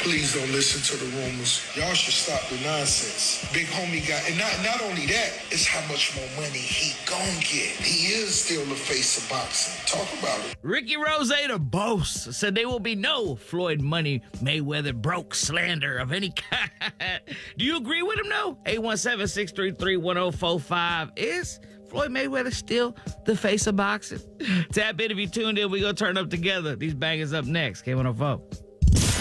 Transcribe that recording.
Please don't listen to the rumors. Y'all should stop the nonsense. Big homie got, and not only that, it's how much more money he gon' get. He is still the face of boxing. Talk about it. Ricky Rose, the boss, said there will be no Floyd Money Mayweather broke slander of any kind. Do you agree with him, though? 817-633-1045. Is Floyd Mayweather still the face of boxing? Tap in if you tuned in. We gonna turn up together. These bangers up next. K104.